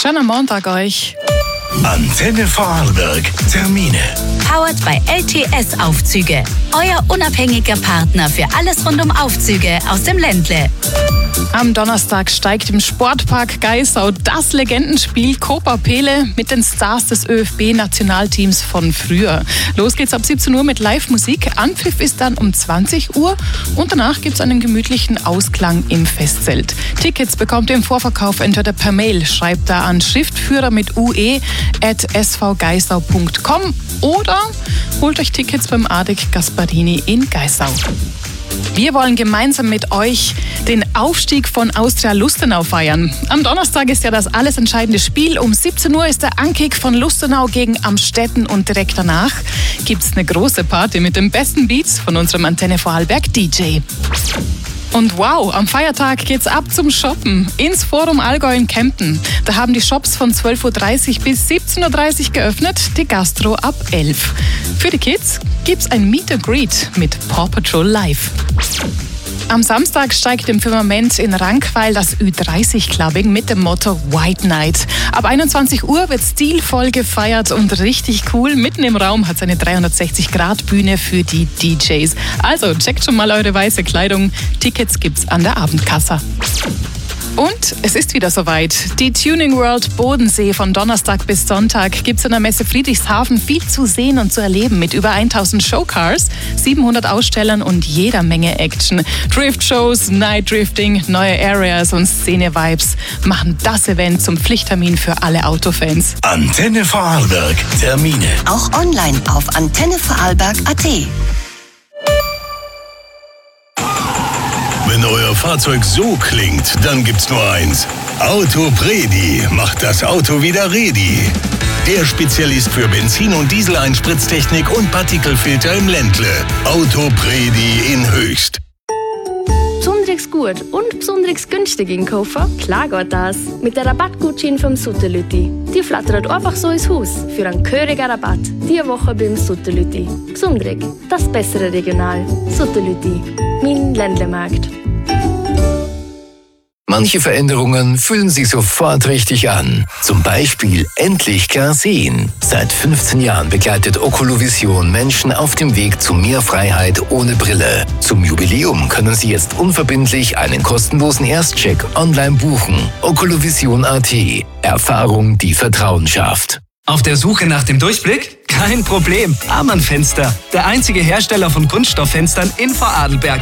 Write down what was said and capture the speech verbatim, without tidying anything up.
Schönen Montag euch. Antenne Vorarlberg. Termine. Powered by L T S Aufzüge. Euer unabhängiger Partner für alles rund um Aufzüge aus dem Ländle. Am Donnerstag steigt im Sportpark Geisau das Legendenspiel Copa Pele mit den Stars des Ö F B-Nationalteams von früher. Los geht's ab siebzehn Uhr mit Live-Musik. Anpfiff ist dann um zwanzig Uhr und danach gibt's einen gemütlichen Ausklang im Festzelt. Tickets bekommt ihr im Vorverkauf entweder per Mail, schreibt da an Schriftführer mit ue at s v geisau punkt com oder holt euch Tickets beim Adek Gasparini in Geisau. Wir wollen gemeinsam mit euch den Aufstieg von Austria Lustenau feiern. Am Donnerstag ist ja das alles entscheidende Spiel. Um siebzehn Uhr ist der Ankick von Lustenau gegen Amstetten und direkt danach gibt es eine große Party mit den besten Beats von unserem Antenne Vorarlberg D J. Und wow, am Feiertag geht's ab zum Shoppen ins Forum Allgäu in Kempten. Da haben die Shops von zwölf Uhr dreißig bis siebzehn Uhr dreißig geöffnet, die Gastro ab elf. Für die Kids gibt's ein Meet and Greet mit Paw Patrol Live. Am Samstag steigt im Firmament in Rankweil das Ü dreißig Clubbing mit dem Motto White Night. Ab einundzwanzig Uhr wird stilvoll gefeiert und richtig cool. Mitten im Raum hat es eine dreihundertsechzig Grad Bühne für die D Js. Also checkt schon mal eure weiße Kleidung. Tickets gibt's an der Abendkasse. Und es ist wieder soweit. Die Tuning World Bodensee von Donnerstag bis Sonntag gibt es in der Messe Friedrichshafen viel zu sehen und zu erleben mit über tausend Showcars, siebenhundert Ausstellern und jeder Menge Action. Drift-Shows, Night-Drifting, neue Areas und Szene-Vibes machen das Event zum Pflichttermin für alle Autofans. Antenne Vorarlberg. Termine. Auch online auf antenne vorarlberg punkt at. Wenn euer Fahrzeug so klingt, dann gibt's nur eins. Autopredi macht das Auto wieder ready. Der Spezialist für Benzin- und Diesel-Einspritztechnik und Partikelfilter im Ländle. Autopredi in Höchst. Besonders gut und besonders günstig einkaufen? Klar geht das. Mit der Rabattgutschein vom Sutterlütti. Die flattert einfach so ins Haus für einen gehörigen Rabatt. Diese Woche beim Sutterlütti. Besonders, das bessere Regional. Sutterlütti. Mein Ländlemarkt. Manche Veränderungen fühlen sich sofort richtig an. Zum Beispiel endlich klar sehen. Seit fünfzehn Jahren begleitet Oculovision Menschen auf dem Weg zu mehr Freiheit ohne Brille. Zum Jubiläum können Sie jetzt unverbindlich einen kostenlosen Erstcheck online buchen. Oculovision punkt at. Erfahrung, die Vertrauen schafft. Auf der Suche nach dem Durchblick? Kein Problem. Amann Fenster, der einzige Hersteller von Kunststofffenstern in Vorarlberg.